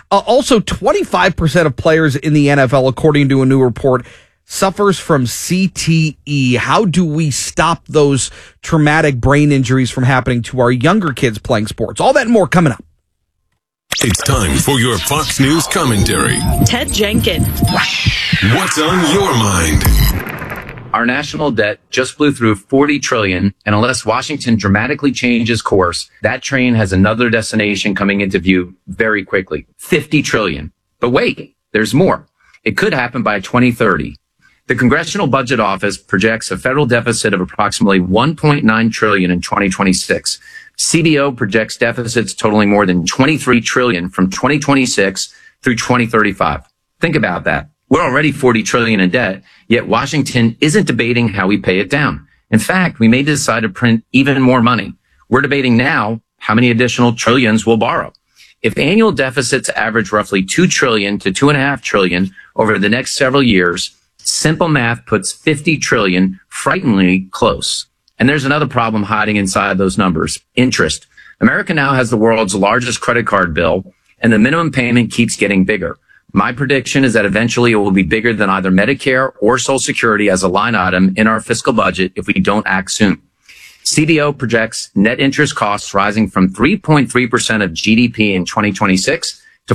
Also, 25% of players in the NFL, according to a new report, suffers from CTE. How do we stop those traumatic brain injuries from happening to our younger kids playing sports? All that and more coming up. It's time for your Fox News commentary. Ted Jenkins. What's on your mind? Our national debt just blew through $40 trillion, and unless Washington dramatically changes course, that train has another destination coming into view very quickly. $50 trillion. But wait, there's more. It could happen by 2030. The Congressional Budget Office projects a federal deficit of approximately $1.9 trillion in 2026. CBO projects deficits totaling more than $23 trillion from 2026 through 2035. Think about that. We're already $40 trillion in debt, yet Washington isn't debating how we pay it down. In fact, we may decide to print even more money. We're debating now how many additional trillions we'll borrow. If annual deficits average roughly $2 trillion to $2.5 trillion over the next several years, simple math puts $50 trillion frighteningly close. And there's another problem hiding inside those numbers: interest. America now has the world's largest credit card bill, and the minimum payment keeps getting bigger. My prediction is that eventually it will be bigger than either Medicare or Social Security as a line item in our fiscal budget if we don't act soon. CBO projects net interest costs rising from 3.3% of GDP in 2026 to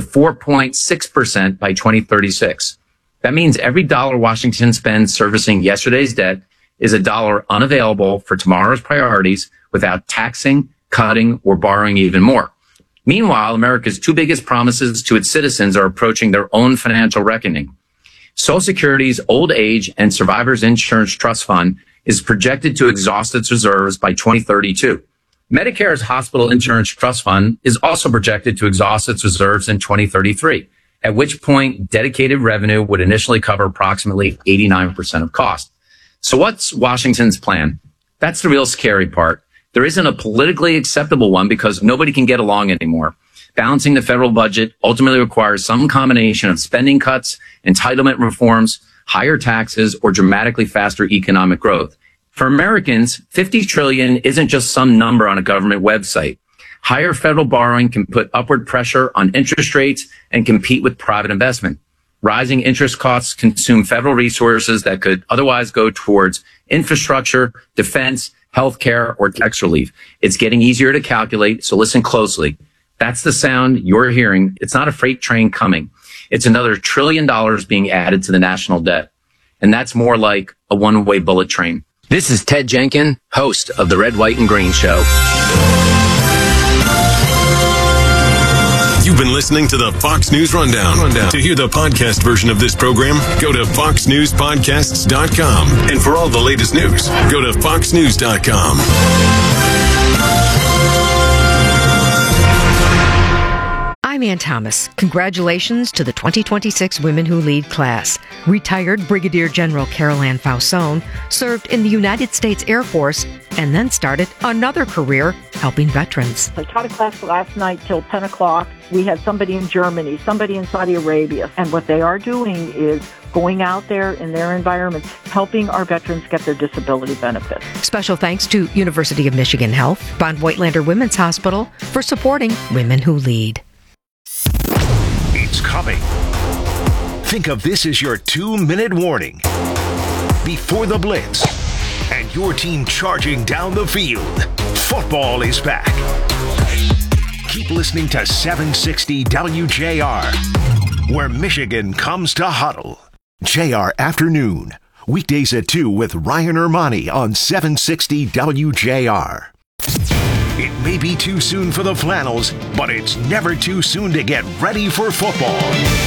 4.6% by 2036. That means every dollar Washington spends servicing yesterday's debt is a dollar unavailable for tomorrow's priorities without taxing, cutting, or borrowing even more. Meanwhile, America's two biggest promises to its citizens are approaching their own financial reckoning. Social Security's Old Age and Survivors Insurance Trust Fund is projected to exhaust its reserves by 2032. Medicare's Hospital Insurance Trust Fund is also projected to exhaust its reserves in 2033, at which point dedicated revenue would initially cover approximately 89% of cost. So what's Washington's plan? That's the real scary part. There isn't a politically acceptable one because nobody can get along anymore. Balancing the federal budget ultimately requires some combination of spending cuts, entitlement reforms, higher taxes, or dramatically faster economic growth. For Americans, $50 trillion isn't just some number on a government website. Higher federal borrowing can put upward pressure on interest rates and compete with private investment. Rising interest costs consume federal resources that could otherwise go towards infrastructure, defense, healthcare, or tax relief. It's getting easier to calculate, so listen closely. That's the sound you're hearing. It's not a freight train coming. It's another $1 trillion being added to the national debt. And that's more like a one-way bullet train. This is Ted Jenkins, host of the Red, White, and Green Show. You've been listening to the Fox News Rundown. To hear the podcast version of this program, go to foxnewspodcasts.com. And for all the latest news, go to foxnews.com. I'm Ann Thomas. Congratulations to the 2026 Women Who Lead class. Retired Brigadier General Carol Ann Fausone served in the United States Air Force and then started another career helping veterans. I taught a class last night till 10 o'clock. We had somebody in Germany, somebody in Saudi Arabia, and what they are doing is going out there in their environments, helping our veterans get their disability benefits. Special thanks to University of Michigan Health, Von Voigtlander Women's Hospital for supporting Women Who Lead. It's coming. Think of this as your 2-minute warning before the blitz and your team charging down the field. Football is back. Keep listening to 760 WJR, where Michigan comes to huddle. JR Afternoon, weekdays at 2 with Ryan Ermani on 760 WJR. It may be too soon for the flannels, but it's never too soon to get ready for football.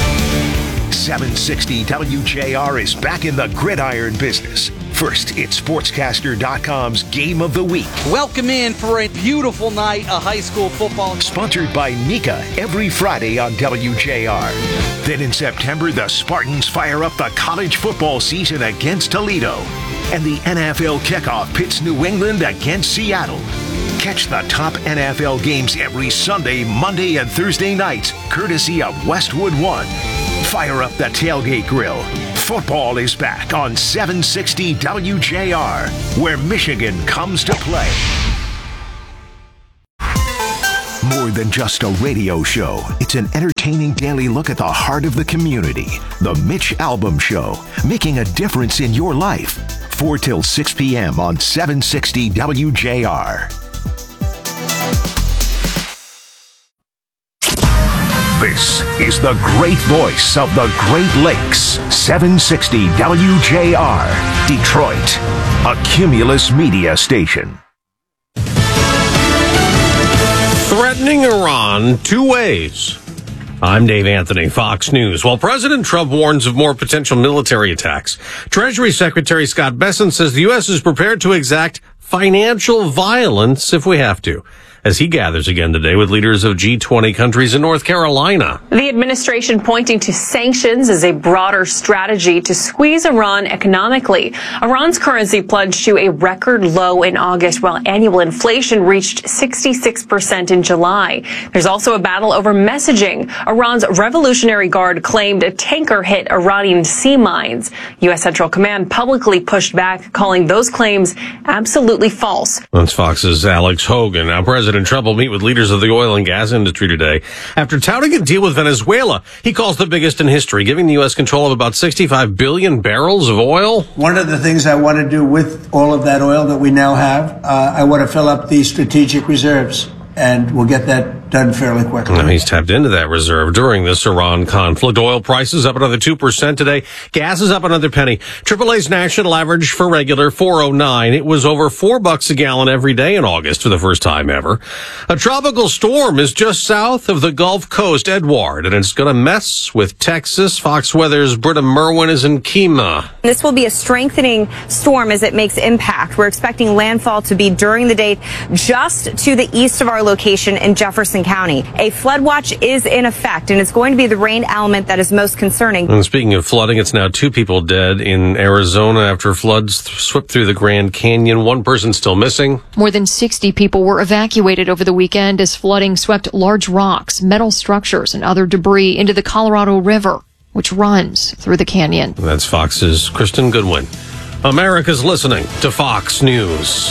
760 WJR is back in the gridiron business. First, it's Sportscaster.com's Game of the Week. Welcome in for a beautiful night of high school football. Sponsored by Nika every Friday on WJR. Then in September, the Spartans fire up the college football season against Toledo. And the NFL kickoff pits New England against Seattle. Catch the top NFL games every Sunday, Monday, and Thursday nights, courtesy of Westwood One. Fire up the tailgate grill. Football is back on 760 WJR, where Michigan comes to play. More than just a radio show, it's an entertaining daily look at the heart of the community. The Mitch Albom Show, making a difference in your life. 4 till 6 p.m. on 760 WJR. This is the great voice of the Great Lakes. 760 WJR, Detroit, a Cumulus Media station. Threatening Iran two ways. I'm Dave Anthony, Fox News. While President Trump warns of more potential military attacks, Treasury Secretary Scott Bessent says the U.S. is prepared to exact financial violence if we have to, as he gathers again today with leaders of G20 countries in North Carolina. The administration pointing to sanctions as a broader strategy to squeeze Iran economically. Iran's currency plunged to a record low in August, while annual inflation reached 66% in July. There's also a battle over messaging. Iran's Revolutionary Guard claimed a tanker hit Iranian sea mines. U.S. Central Command publicly pushed back, calling those claims absolutely false. That's Fox's Alex Hogan. Now, President Trump will meet with leaders of the oil and gas industry today. After touting a deal with Venezuela, he calls the biggest in history, giving the U.S. control of about 65 billion barrels of oil. One of the things I want to do with all of that oil that we now have, I want to fill up the strategic reserves, and we'll get that done fairly quickly. Now, he's tapped into that reserve during this Iran conflict. Oil prices up another 2% today. Gas is up another penny. AAA's national average for regular, $4.09. It was over $4 a gallon every day in August for the first time ever. A tropical storm is just south of the Gulf Coast, Edward, and it's going to mess with Texas. Fox Weather's Britta Merwin is in Kemah. This will be a strengthening storm as it makes impact. We're expecting landfall to be during the day just to the east of our location in Jefferson County. A flood watch is in effect, and it's going to be the rain element that is most concerning. And speaking of flooding, it's now 2 people dead in Arizona after floods swept through the Grand Canyon. 1 person still missing. More than 60 people were evacuated over the weekend as flooding swept large rocks, metal structures, and other debris into the Colorado River, which runs through the canyon. That's Fox's Kristen Goodwin. America's listening to Fox News.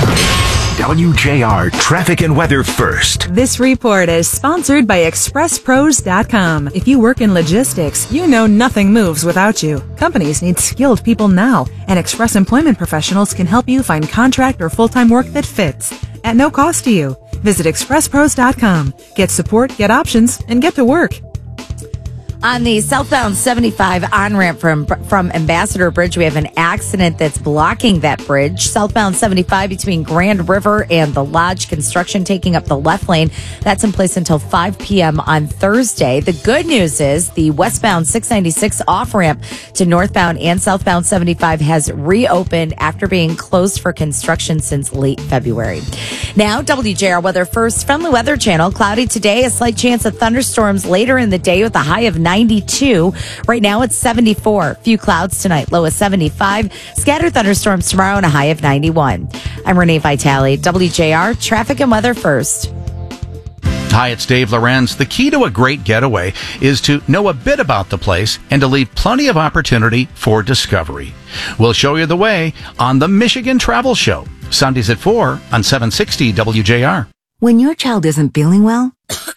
WJR Traffic and Weather First. This report is sponsored by ExpressPros.com. If you work in logistics, you know nothing moves without you. Companies need skilled people now, and Express Employment Professionals can help you find contract or full-time work that fits at no cost to you. Visit ExpressPros.com. Get support, get options, and get to work. On the southbound 75 on-ramp from Ambassador Bridge, we have an accident that's blocking that bridge. Southbound 75 between Grand River and the Lodge, construction taking up the left lane. That's in place until 5 p.m. on Thursday. The good news is the westbound 696 off-ramp to northbound and southbound 75 has reopened after being closed for construction since late February. Now, WJR Weather First, Friendly Weather Channel. Cloudy today, a slight chance of thunderstorms later in the day with a high of 92. Right now it's 74. Few clouds tonight, low of 75. Scattered thunderstorms tomorrow and a high of 91. I'm Renee Vitale, WJR Traffic and Weather First. Hi, it's Dave Lorenz. The key to a great getaway is to know a bit about the place and to leave plenty of opportunity for discovery. We'll show you the way on the Michigan Travel Show, Sundays at 4 on 760 WJR. When your child isn't feeling well,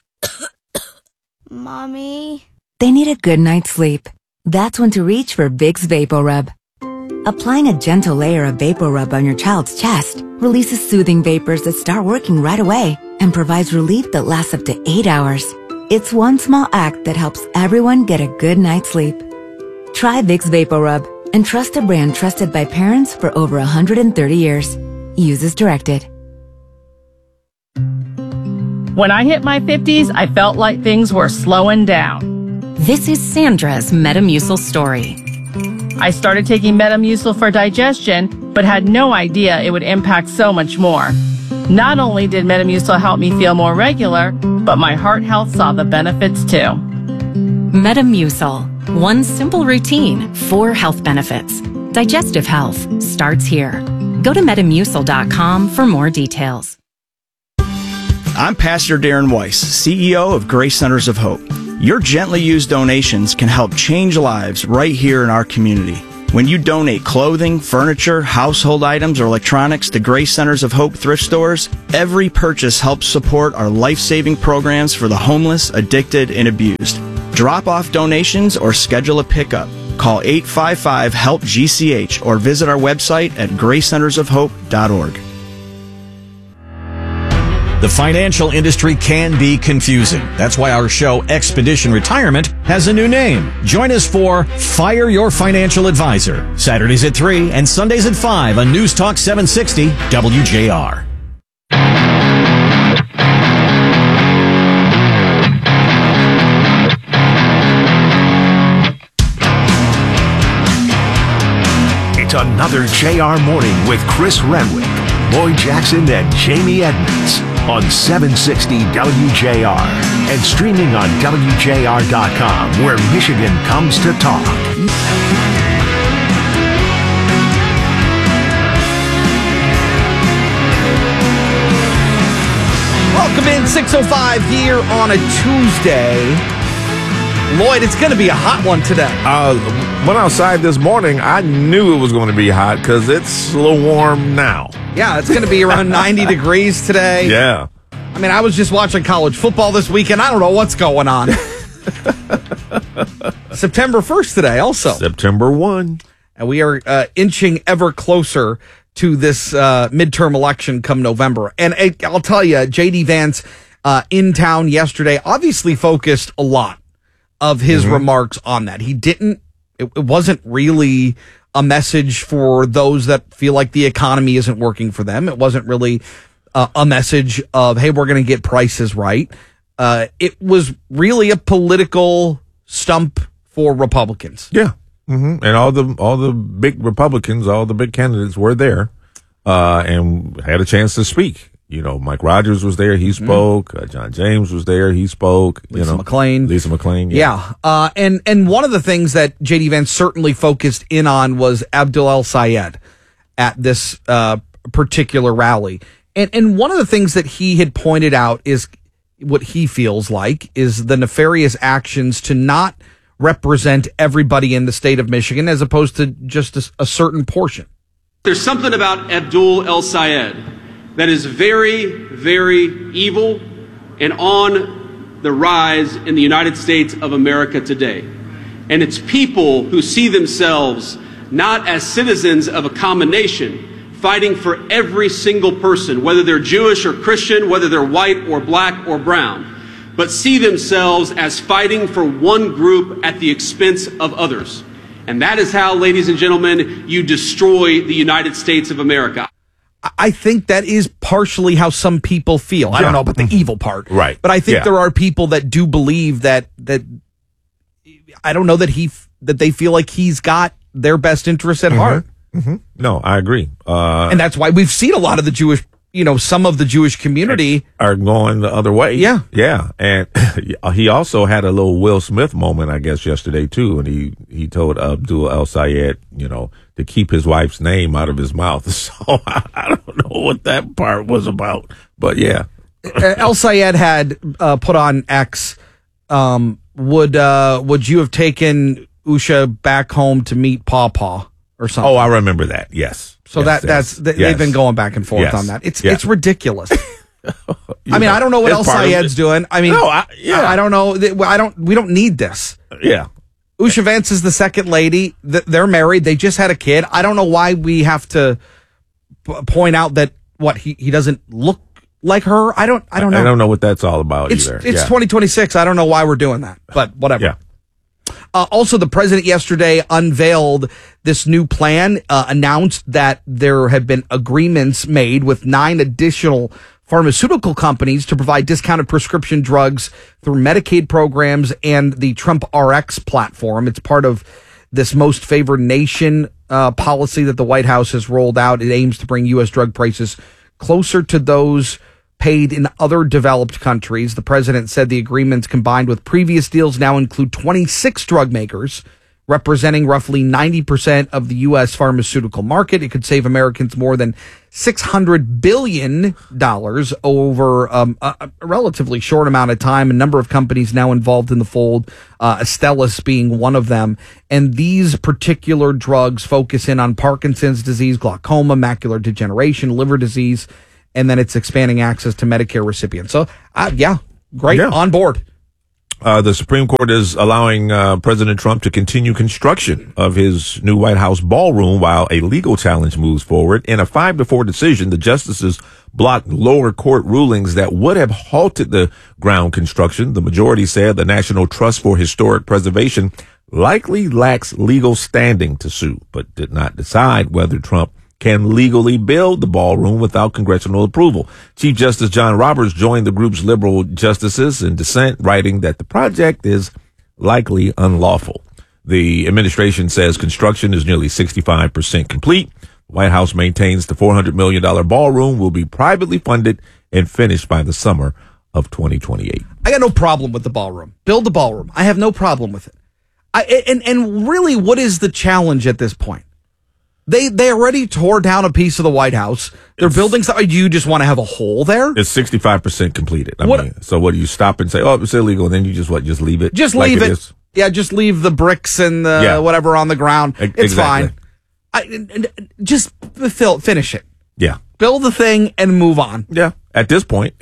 Mommy, they need a good night's sleep. That's when to reach for Vicks VapoRub. Applying a gentle layer of VapoRub on your child's chest releases soothing vapors that start working right away and provides relief that lasts up to 8 hours. It's one small act that helps everyone get a good night's sleep. Try Vicks VapoRub and trust a brand trusted by parents for over 130 years. Use as directed. When I hit my 50s, I felt like things were slowing down. This is Sandra's Metamucil story. I started taking Metamucil for digestion, but had no idea it would impact so much more. Not only did Metamucil help me feel more regular, but my heart health saw the benefits too. Metamucil. One simple routine, 4 health benefits. Digestive health starts here. Go to Metamucil.com for more details. I'm Pastor Darren Weiss, CEO of Grace Centers of Hope. Your gently used donations can help change lives right here in our community. When you donate clothing, furniture, household items, or electronics to Grace Centers of Hope thrift stores, every purchase helps support our life-saving programs for the homeless, addicted, and abused. Drop off donations or schedule a pickup. Call 855-HELP-GCH or visit our website at gracecentersofhope.org. The financial industry can be confusing. That's why our show, Expedition Retirement, has a new name. Join us for Fire Your Financial Advisor, Saturdays at 3 and Sundays at 5 on News Talk 760 WJR. It's another JR Morning with Chris Renwick, Lloyd Jackson, and Jamie Edmonds on 760 WJR and streaming on WJR.com, where Michigan comes to talk. Welcome in, 6:05 here on a Tuesday. Lloyd, it's going to be a hot one today. Went outside this morning. I knew it was going to be hot because it's a little warm now. Yeah, it's going to be around 90 degrees today. Yeah. I mean, I was just watching college football this weekend. I don't know what's going on. September 1st today also. September 1. And we are inching ever closer to this midterm election come November. And I'll tell you, J.D. Vance in town yesterday obviously focused a lot of his remarks on that. He didn't, it wasn't really a message for those that feel like the economy isn't working for them. It wasn't really a message of, hey, we're going to get prices right. It was really a political stump for Republicans. Yeah. And all the big Republicans, all the big candidates were there and had a chance to speak. You know, Mike Rogers was there. He spoke. John James was there. He spoke. Lisa McClain. Yeah. And one of the things that J.D. Vance certainly focused in on was Abdul El-Sayed at this particular rally. And one of the things that he had pointed out is what he feels like is the nefarious actions to not represent everybody in the state of Michigan as opposed to just a certain portion. There's something about Abdul El-Sayed that is very, very evil and on the rise in the United States of America today. And it's people who see themselves not as citizens of a common nation, fighting for every single person, whether they're Jewish or Christian, whether they're white or black or brown, but see themselves as fighting for one group at the expense of others. And that is how, ladies and gentlemen, you destroy the United States of America. I think that is partially how some people feel. I don't know about the evil part. Right. But I think there are people that do believe that I don't know that they feel like he's got their best interests at heart. No, I agree. And that's why we've seen a lot of the Jewish, some of the Jewish community are going the other way. Yeah. Yeah. And he also had a little Will Smith moment, I guess, yesterday, too. And he told Abdul El-Sayed, to keep his wife's name out of his mouth. So I don't know what that part was about. But yeah. El-Sayed had put on X, would you have taken Usha back home to meet Pawpaw or something? Oh, I remember that. Yes. So they've been going back and forth on that. It's ridiculous. I mean, I don't know what El-Sayed's doing. I mean, I don't know. We don't need this. Yeah. Usha Vance is the second lady. They're married. They just had a kid. I don't know why we have to point out that he doesn't look like her. I don't know. I don't know what that's all about either. It's 2026. I don't know why we're doing that, but whatever. Yeah. Also, the president yesterday unveiled this new plan, announced that there have been agreements made with 9 additional pharmaceutical companies to provide discounted prescription drugs through Medicaid programs and the Trump RX platform. It's part of this most favored nation policy that the White House has rolled out. It aims to bring U.S. drug prices closer to those paid in other developed countries. The president said the agreements combined with previous deals now include 26 drug makers representing roughly 90% of the U.S. pharmaceutical market. It could save Americans more than $600 billion over a relatively short amount of time. A number of companies now involved in the fold, Astellas being one of them. And these particular drugs focus in on Parkinson's disease, glaucoma, macular degeneration, liver disease, and then it's expanding access to Medicare recipients. So, great, on board. The Supreme Court is allowing President Trump to continue construction of his new White House ballroom while a legal challenge moves forward. In a 5-4 decision, the justices blocked lower court rulings that would have halted the ground construction. The majority said the National Trust for Historic Preservation likely lacks legal standing to sue, but did not decide whether Trump can legally build the ballroom without congressional approval. Chief Justice John Roberts joined the group's liberal justices in dissent, writing that the project is likely unlawful. The administration says construction is nearly 65% complete. The White House maintains the $400 million ballroom will be privately funded and finished by the summer of 2028. I got no problem with the ballroom. Build the ballroom. I have no problem with it. And really, what is the challenge at this point? They already tore down a piece of the White House. They're building something. You just want to have a hole there? It's 65% completed. I mean, so what do you stop and say, oh, it's illegal, and then you just leave it? Just leave it. Yeah, just leave the bricks and the whatever on the ground. It's fine. Just finish it. Yeah. Build the thing and move on. Yeah. At this point,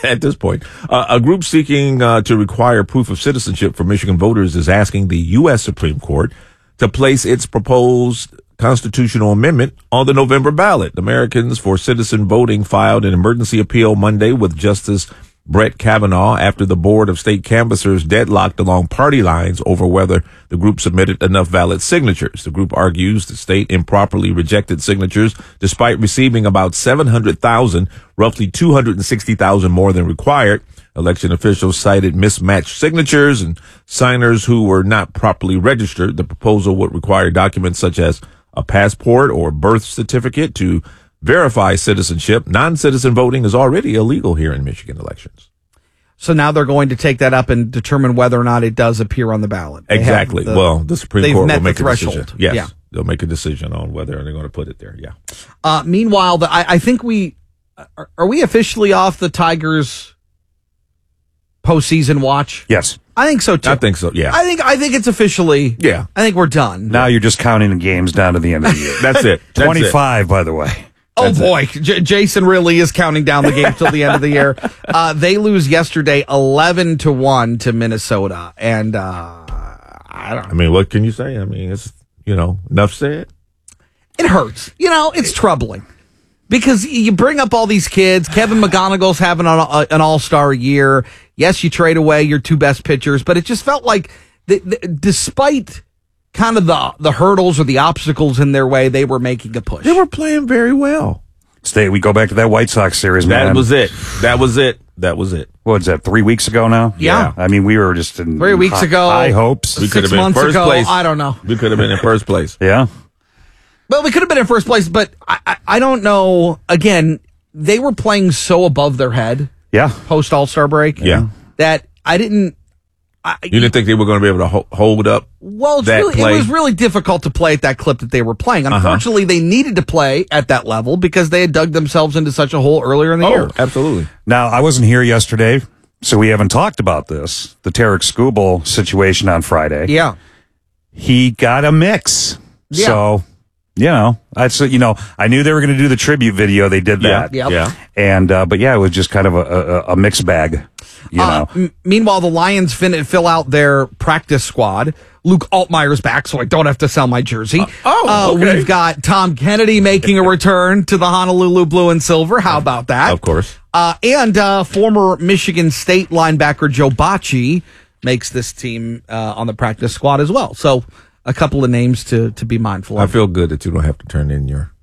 a group seeking to require proof of citizenship for Michigan voters is asking the U.S. Supreme Court to place its proposed constitutional amendment on the November ballot. Americans for Citizen Voting filed an emergency appeal Monday with Justice Brett Kavanaugh after the Board of State Canvassers deadlocked along party lines over whether the group submitted enough valid signatures. The group argues the state improperly rejected signatures despite receiving about 700,000, roughly 260,000 more than required. Election officials cited mismatched signatures and signers who were not properly registered. The proposal would require documents such as a passport or birth certificate to verify citizenship. Non-citizen voting is already illegal here in Michigan elections. So now they're going to take that up and determine whether or not it does appear on the ballot. Exactly. The Supreme Court will make a decision. Yes. Yeah. They'll make a decision on whether they're going to put it there. Yeah. Meanwhile, I think are we officially off the Tigers postseason watch? Yes. I think so too. I think so. Yeah. I think it's officially. Yeah. I think we're done. Now you're just counting the games down to the end of the year. That's it. 25, by the way. Oh boy, Jason really is counting down the game till the end of the year. They lose yesterday 11-1 to Minnesota, and I mean, what can you say? I mean, it's enough said. It hurts. It's troubling. Because you bring up all these kids. Kevin McGonigal's having an all-star year. Yes, you trade away your two best pitchers, but it just felt like despite kind of the hurdles or the obstacles in their way, they were making a push. They were playing very well. We go back to that White Sox series, man. That was it. What was that, 3 weeks ago now? Yeah. I mean, we were just in 3 weeks ago. High hopes. We could have 6 been months first ago. place. I don't know. We could have been in first place. Yeah. Well, we could have been in first place, but I don't know. Again, they were playing so above their head. Yeah. Post All-Star break. Yeah. That I didn't. You didn't think they were going to be able to hold up? Well, it was really difficult to play at that clip that they were playing. Unfortunately, they needed to play at that level because they had dug themselves into such a hole earlier in the year. Absolutely. Now, I wasn't here yesterday, so we haven't talked about this. The Tarek Skubal situation on Friday. Yeah. He got a mix. Yeah. So, I knew they were going to do the tribute video. They did that. Yeah. And, but yeah, it was just kind of a mixed bag. Meanwhile, the Lions fill out their practice squad. Luke Altmaier's back, so I don't have to sell my jersey. Okay. We've got Tom Kennedy making a return to the Honolulu Blue and Silver. How about that? Of course. And former Michigan State linebacker Joe Bacci makes this team on the practice squad as well. So a couple of names to be mindful of. I feel good that you don't have to turn in your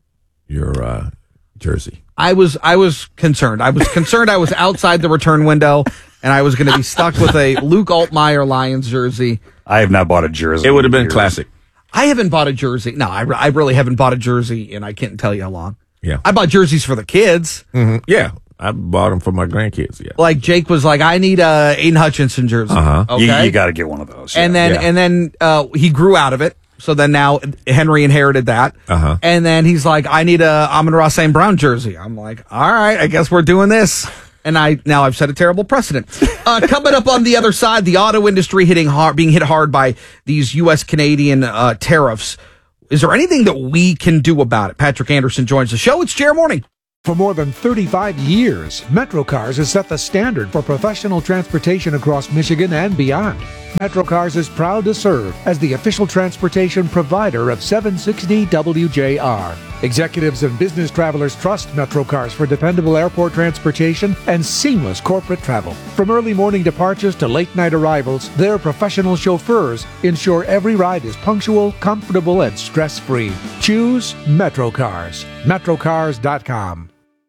jersey. I was concerned. I was outside the return window, and I was going to be stuck with a Luke Altmaier Lions jersey. I have not bought a jersey. It would have been classic. I haven't bought a jersey. No, I really haven't bought a jersey, and I can't tell you how long. Yeah. I bought jerseys for the kids. Mm-hmm. Yeah. I bought them for my grandkids. Yeah. Like Jake was like, I need a Aiden Hutchinson jersey. Okay? You got to get one of those. And then he grew out of it. So then now Henry inherited that. And then he's like, I need a Amon-Ra St. Brown jersey. I'm like, all right, I guess we're doing this. And I've set a terrible precedent. Coming up on the other side, the auto industry being hit hard by these U.S.-Canadian tariffs. Is there anything that we can do about it? Patrick Anderson joins the show. It's JR Morning. For more than 35 years, MetroCars has set the standard for professional transportation across Michigan and beyond. MetroCars is proud to serve as the official transportation provider of 760 WJR. Executives and business travelers trust MetroCars for dependable airport transportation and seamless corporate travel. From early morning departures to late night arrivals, their professional chauffeurs ensure every ride is punctual, comfortable, and stress-free. Choose MetroCars. MetroCars.com.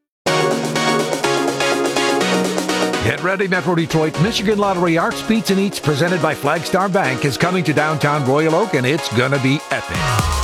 Get ready, Metro Detroit. Michigan Lottery Arts Beats and Eats, presented by Flagstar Bank, is coming to downtown Royal Oak, and it's gonna be epic.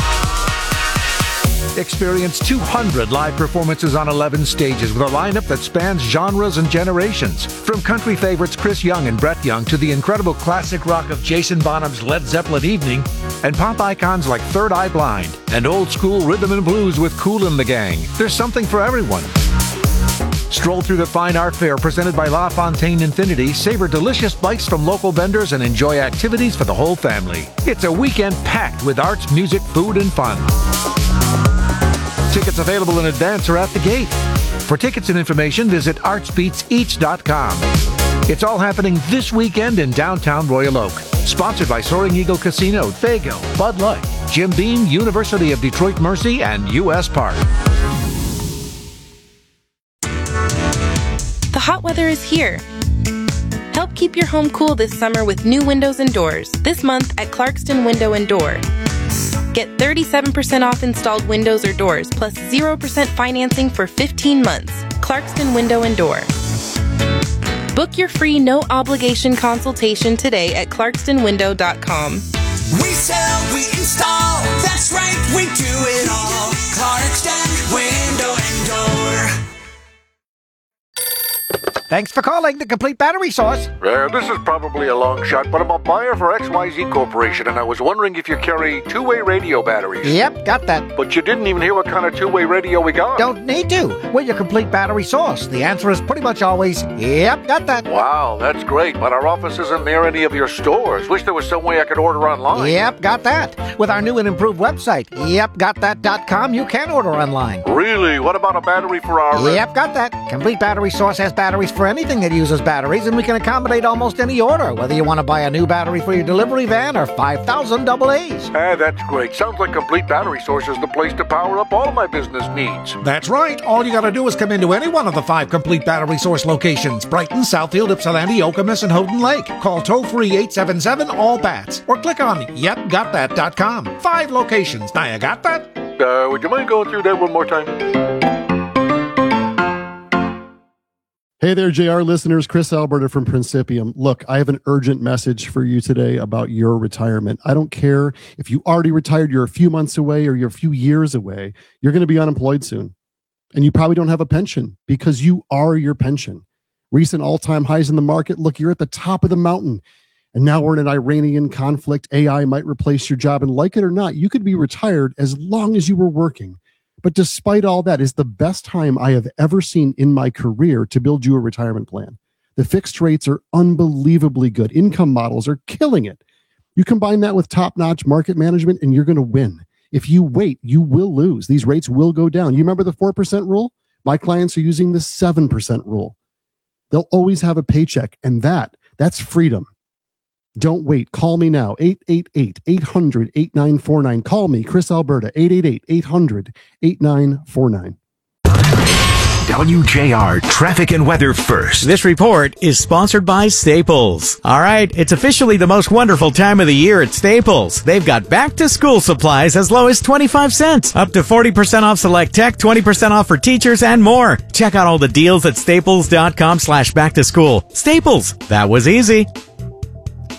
Experience 200 live performances on 11 stages with a lineup that spans genres and generations. From country favorites Chris Young and Brett Young to the incredible classic rock of Jason Bonham's Led Zeppelin Evening, and pop icons like Third Eye Blind, and old school rhythm and blues with Kool and the Gang. There's something for everyone. Stroll through the Fine Art Fair presented by La Fontaine Infinity, savor delicious bites from local vendors, and enjoy activities for the whole family. It's a weekend packed with arts, music, food, and fun. Tickets available in advance or at the gate. For tickets and information, visit artsbeatseach.com. It's all happening this weekend in downtown Royal Oak. Sponsored by Soaring Eagle Casino, Faygo, Bud Light, Jim Beam, University of Detroit Mercy, and U.S. Park. The hot weather is here. Help keep your home cool this summer with new windows and doors. This month at Clarkston Window and Door. Get 37% off installed windows or doors, plus 0% financing for 15 months. Clarkston Window and Door. Book your free no-obligation consultation today at clarkstonwindow.com. We sell, we install, that's right, we do it all. Clarkston Window and Door. Thanks for calling the Complete Battery Source. This is probably a long shot, but I'm a buyer for XYZ Corporation, and I was wondering if you carry two-way radio batteries. Yep, got that. But you didn't even hear what kind of two-way radio we got. Don't need to. We're your Complete Battery Source. The answer is pretty much always, yep, got that. Wow, that's great, but our office isn't near any of your stores. Wish there was some way I could order online. Yep, got that. With our new and improved website, yepgotthat.com, you can order online. Really? What about a battery for our... Yep, got that. Complete Battery Source has batteries for anything that uses batteries, and we can accommodate almost any order, whether you want to buy a new battery for your delivery van or 5,000 AA's. That's great. Sounds like Complete Battery Source is the place to power up all of my business needs. That's right. All you got to do is come into any one of the 5 Complete Battery Source locations: Brighton, Southfield, Ypsilanti, Okemos, and Houghton Lake. Call toll-free 877-ALL-BATS or click on yepgotthat.com. 5 locations. Now you got that? Would you mind going through that one more time? Hey there, JR listeners. Chris Alberta from Principium. Look, I have an urgent message for you today about your retirement. I don't care if you already retired, you're a few months away, or you're a few years away. You're going to be unemployed soon. And you probably don't have a pension because you are your pension. Recent all-time highs in the market. Look, you're at the top of the mountain. And now we're in an Iranian conflict. AI might replace your job. And like it or not, you could be retired as long as you were working. But despite all that, it's the best time I have ever seen in my career to build you a retirement plan. The fixed rates are unbelievably good. Income models are killing it. You combine that with top-notch market management, and you're going to win. If you wait, you will lose. These rates will go down. You remember the 4% rule? My clients are using the 7% rule. They'll always have a paycheck, and that's freedom. Don't wait. Call me now. 888-800-8949. Call me, Chris Alberta, 888-800-8949. WJR Traffic and Weather First. This report is sponsored by Staples. All right, it's officially the most wonderful time of the year at Staples. They've got back-to-school supplies as low as 25 cents, up to 40% off select tech, 20% off for teachers, and more. Check out all the deals at staples.com/back-to-school. Staples, that was easy.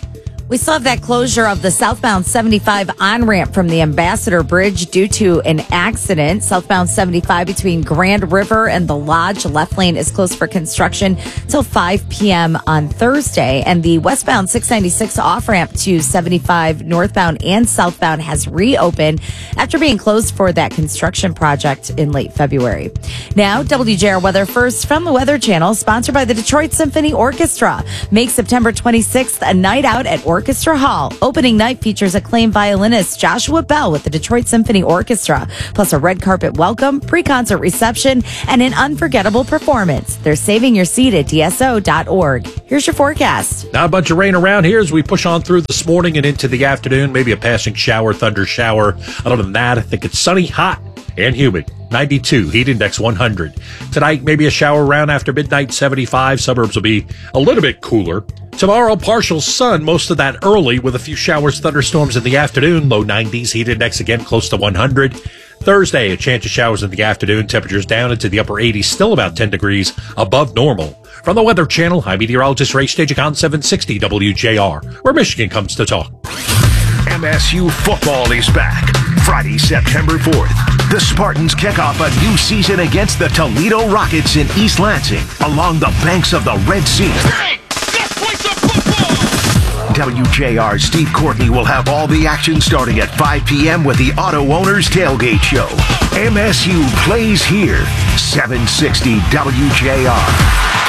We still have that closure of the southbound 75 on-ramp from the Ambassador Bridge due to an accident. Southbound 75 between Grand River and the Lodge. Left lane is closed for construction till 5 p.m. on Thursday. And the westbound 696 off-ramp to 75 northbound and southbound has reopened after being closed for that construction project in late February. Now, WJR weather first from the Weather Channel, sponsored by the Detroit Symphony Orchestra. Make September 26th a night out at Orchestra Hall. Opening night features acclaimed violinist Joshua Bell with the Detroit Symphony Orchestra, plus a red carpet welcome, pre-concert reception, and an unforgettable performance. They're saving your seat at DSO.org. Here's your forecast. Not a bunch of rain around here as we push on through this morning and into the afternoon. Maybe a passing shower, thunder shower. Other than that, I think it's sunny, hot, and humid. 92, heat index 100. Tonight, maybe a shower around after midnight, 75. Suburbs will be a little bit cooler. Tomorrow, partial sun, most of that early with a few showers, thunderstorms in the afternoon. Low 90s, heat index again close to 100. Thursday, a chance of showers in the afternoon. Temperatures down into the upper 80s, still about 10 degrees above normal. From the Weather Channel, I'm meteorologist Ray Stagik on 760 WJR, where Michigan comes to talk. MSU football is back. Friday, September 4th. The Spartans kick off a new season against the Toledo Rockets in East Lansing along the banks of the Red Sea. Hey, let's play some football! WJR's Steve Courtney will have all the action starting at 5 p.m. with the Auto Owners Tailgate Show. MSU plays here. 760 WJR.